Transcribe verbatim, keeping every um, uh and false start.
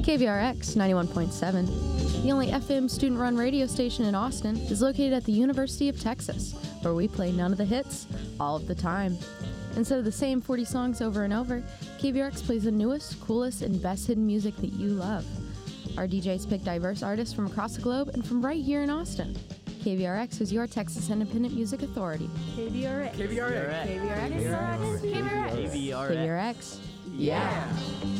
K V R X ninety-one point seven, the only F M student-run radio station in Austin, is located at the University of Texas, where we play none of the hits, all of the time. Instead of the same forty songs over and over, K V R X plays the newest, coolest, and best hidden music that you love. Our D Js pick diverse artists from across the globe and from right here in Austin. K V R X is your Texas Independent Music Authority. K V R X. K V R X. K V R X. K V R X. K V R X. Yeah.